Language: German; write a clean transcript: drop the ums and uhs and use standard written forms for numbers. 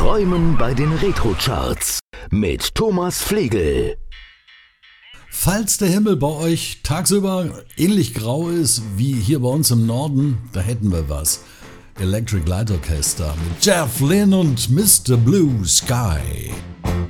Träumen bei den Retro-Charts mit Thomas Flegel. Falls der Himmel bei euch tagsüber ähnlich grau ist wie hier bei uns im Norden, da hätten wir was. Electric Light Orchestra mit Jeff Lynne und Mr. Blue Sky.